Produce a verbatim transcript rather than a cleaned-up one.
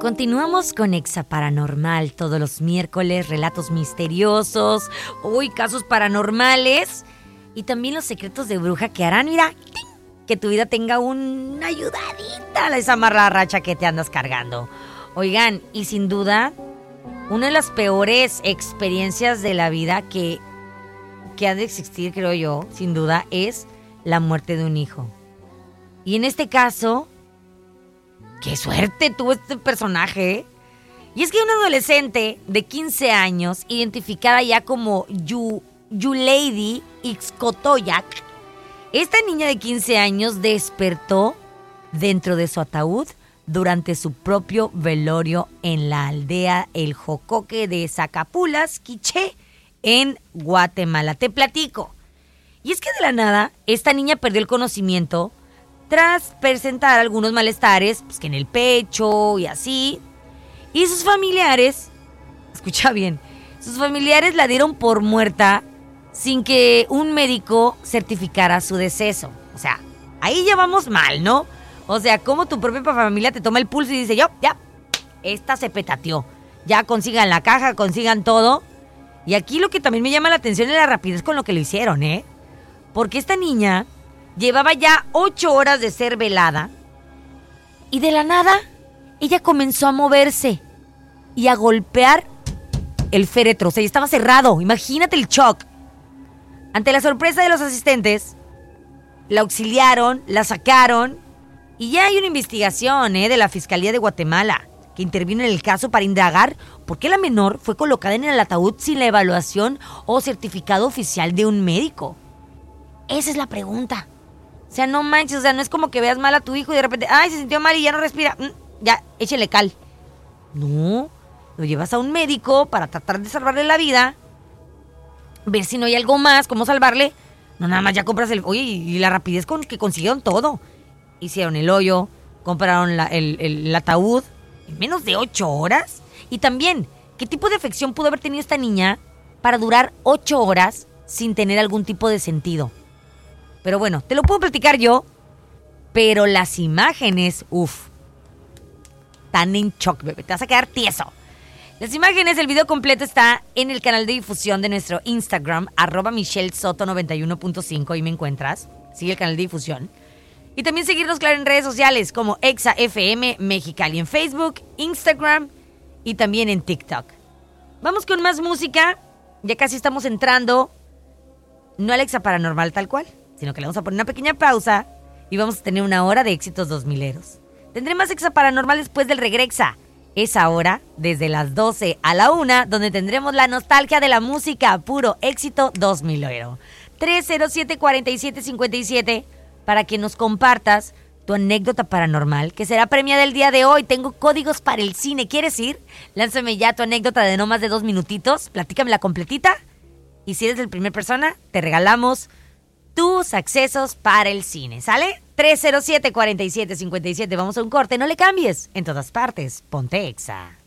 Continuamos con Exa Paranormal todos los miércoles, relatos misteriosos, uy, casos paranormales y también los secretos de bruja que harán, mira, que tu vida tenga una ayudadita a esa amarrarracha que te andas cargando. Oigan, y sin duda, una de las peores experiencias de la vida que, que ha de existir, creo yo, sin duda, es la muerte de un hijo. Y en este caso, qué suerte tuvo este personaje, ¿eh? Y es que una adolescente de quince años, identificada ya como Yu, Yulady Ixcotoyac, esta niña de quince años despertó dentro de su ataúd durante su propio velorio en la aldea El Jocoque de Zacapulas, Quiché, en Guatemala. Te platico. Y es que de la nada, esta niña perdió el conocimiento tras presentar algunos malestares, pues que en el pecho y así. Y sus familiares, escucha bien, sus familiares la dieron por muerta sin que un médico certificara su deceso. O sea, ahí ya vamos mal, ¿no? O sea, como tu propia familia te toma el pulso y dice, yo, ya, esta se petateó. Ya consigan la caja, consigan todo. Y aquí lo que también me llama la atención es la rapidez con lo que lo hicieron, ¿eh? Porque esta niña llevaba ya ocho horas de ser velada y de la nada ella comenzó a moverse y a golpear el féretro. O sea, ya estaba cerrado. Imagínate el shock. Ante la sorpresa de los asistentes, la auxiliaron, la sacaron y ya hay una investigación ¿eh? de la Fiscalía de Guatemala que intervino en el caso para indagar por qué la menor fue colocada en el ataúd sin la evaluación o certificado oficial de un médico. Esa es la pregunta. O sea, no manches, o sea, no es como que veas mal a tu hijo y de repente, ay, se sintió mal y ya no respira. Mm, ya, échele cal. No, lo llevas a un médico para tratar de salvarle la vida, ver si no hay algo más, cómo salvarle. No, nada más ya compras el... Oye, y la rapidez con que consiguieron todo. Hicieron el hoyo, compraron la, el, el, el ataúd en menos de ocho horas. Y también, ¿qué tipo de afección pudo haber tenido esta niña para durar ocho horas sin tener algún tipo de sentido? Pero bueno, te lo puedo platicar yo, pero las imágenes, uff, están en shock, bebé. Te vas a quedar tieso. Las imágenes, el video completo está en el canal de difusión de nuestro Instagram, arroba Michelle Soto noventa y uno punto cinco, ahí me encuentras. Sigue el canal de difusión. Y también seguirnos, claro, en redes sociales como Exa F M Mexicali en Facebook, Instagram y también en TikTok. Vamos con más música. Ya casi estamos entrando, no al Exa Paranormal tal cual, sino que le vamos a poner una pequeña pausa y vamos a tener una hora de éxitos dos mileros. Tendré más Exa Paranormal después del Regrexa. Esa hora, desde las doce a la una, donde tendremos la nostalgia de la música, puro éxito dos milero. tres cero siete, cuatro siete cinco siete para que nos compartas tu anécdota paranormal, que será premiada el día de hoy. Tengo códigos para el cine. ¿Quieres ir? Lánzame ya tu anécdota de no más de dos minutitos. Platícamela completita. Y si eres la primera persona, te regalamos tus accesos para el cine, ¿sale? tres cero siete, cuatro siete cinco siete. Vamos a un corte, no le cambies. En todas partes, ponte Exa.